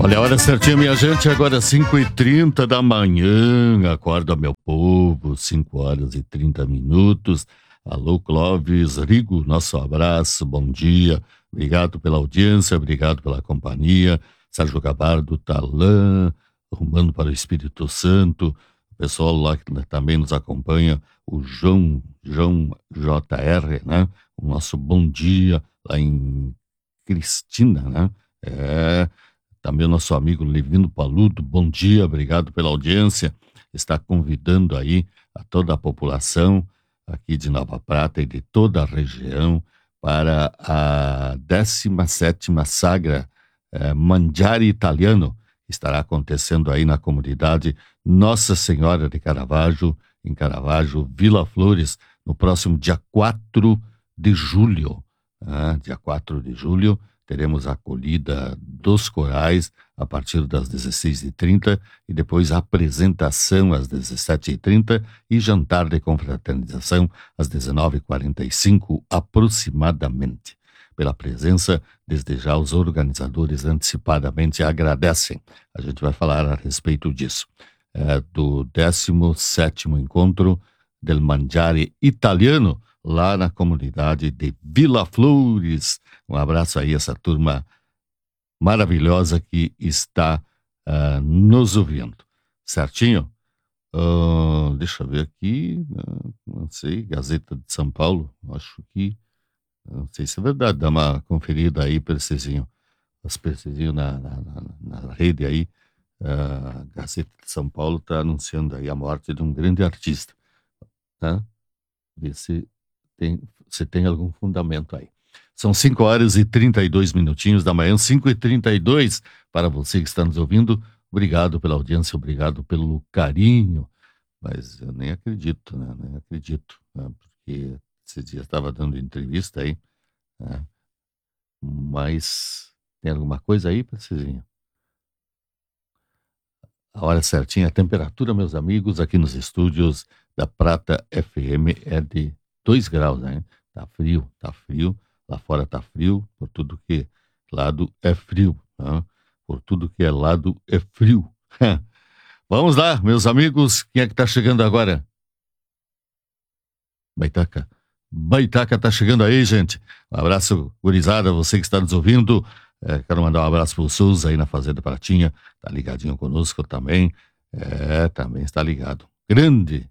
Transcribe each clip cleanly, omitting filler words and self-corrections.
Olha a hora certinha, minha gente, agora 5h30 da manhã, acorda meu povo, 5h30. Alô, Clóvis, Rigo, nosso abraço, bom dia, obrigado pela audiência, obrigado pela companhia, Sérgio Gabardo, Talã, rumando para o Espírito Santo, o pessoal lá que também nos acompanha, o João JR, né, o nosso bom dia lá em Cristina, né, também o nosso amigo Levino Paludo, bom dia, obrigado pela audiência. Está convidando aí a toda a população aqui de Nova Prata e de toda a região para a 17ª Sagra Mangiare Italiano, que estará acontecendo aí na comunidade Nossa Senhora de Caravaggio, em Caravaggio, Vila Flores, no próximo dia 4 de julho. Dia 4 de julho, teremos a acolhida dos corais a partir das 16h30 e depois a apresentação às 17h30 e jantar de confraternização às 19h45 aproximadamente. Pela presença, desde já os organizadores antecipadamente agradecem. A gente vai falar a respeito disso. Do 17º Encontro del Mangiare Italiano, lá na comunidade de Vila Flores. Um abraço aí a essa turma maravilhosa que está nos ouvindo. Certinho? Deixa eu ver aqui, não sei, Gazeta de São Paulo, acho que, não sei se é verdade, dá uma conferida aí, Precisinho, na rede aí, a Gazeta de São Paulo está anunciando aí a morte de um grande artista, tá? Ver se tem algum fundamento aí. São 5h32 da manhã, 5h32, para você que está nos ouvindo. Obrigado pela audiência, obrigado pelo carinho. Mas eu nem acredito, né? Porque esse dia estava dando entrevista aí, né? Mas tem alguma coisa aí, Precisinho? A hora certinha, a temperatura, meus amigos, aqui nos estúdios da Prata FM é de 2 graus, né? Tá frio. Lá fora tá frio, por tudo que lado é frio, né? Por tudo que é lado é frio. Vamos lá, meus amigos, quem é que tá chegando agora? Baitaca tá chegando aí, gente. Um abraço, gurizada, você que está nos ouvindo. Quero mandar um abraço pro Souza aí na Fazenda Pratinha, tá ligadinho conosco também. Também está ligado. Grande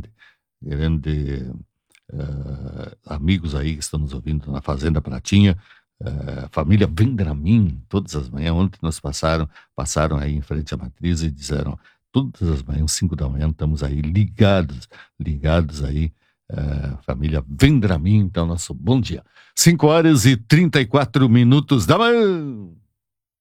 amigos aí que estão nos ouvindo na Fazenda Pratinha, família Vendramin, todas as manhãs, ontem nós passaram aí em frente à matriz e disseram, todas as manhãs, 5 da manhã, estamos aí ligados aí, família Vendramin, então nosso bom dia. 5h34 da manhã.